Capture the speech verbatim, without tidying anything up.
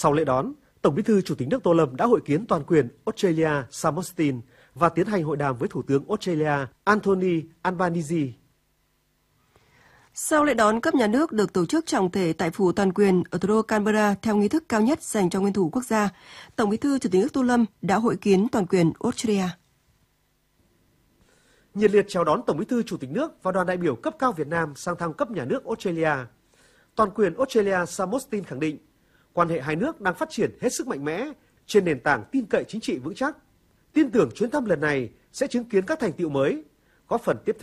Sau lễ đón, Tổng Bí thư Chủ tịch nước Tô Lâm đã hội kiến toàn quyền Australia Samostin và tiến hành hội đàm với Thủ tướng Australia Anthony Albanese. Sau lễ đón cấp nhà nước được tổ chức trọng thể tại phủ toàn quyền ở thủ đô Canberra theo nghi thức cao nhất dành cho nguyên thủ quốc gia, Tổng Bí thư Chủ tịch nước Tô Lâm đã hội kiến toàn quyền Australia. Nhiệt liệt chào đón Tổng Bí thư Chủ tịch nước và đoàn đại biểu cấp cao Việt Nam sang thăm cấp nhà nước Australia. Toàn quyền Australia Samostin khẳng định, quan hệ hai nước đang phát triển hết sức mạnh mẽ trên nền tảng tin cậy chính trị vững chắc. Tin tưởng chuyến thăm lần này sẽ chứng kiến các thành tựu mới, góp phần tiếp thêm